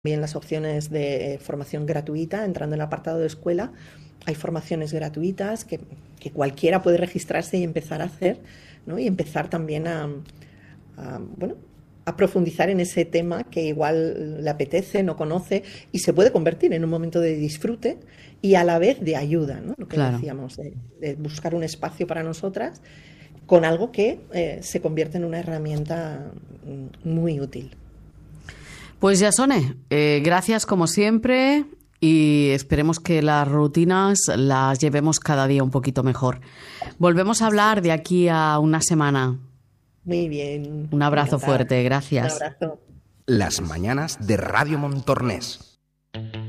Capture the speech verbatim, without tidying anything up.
También las opciones de formación gratuita, entrando en el apartado de escuela, hay formaciones gratuitas que, que cualquiera puede registrarse y empezar a hacer, ¿no? Y empezar también a, a, bueno, a profundizar en ese tema que igual le apetece, no conoce, y se puede convertir en un momento de disfrute y a la vez de ayuda, ¿no? Lo que Claro. decíamos, de, de buscar un espacio para nosotras con algo que eh, se convierte en una herramienta muy útil. Pues Jasone, eh, gracias como siempre y esperemos que las rutinas las llevemos cada día un poquito mejor. Volvemos a hablar de aquí a una semana. Muy bien. Un abrazo Encantada. fuerte, gracias. Un abrazo. Las mañanas de Radio Montornés.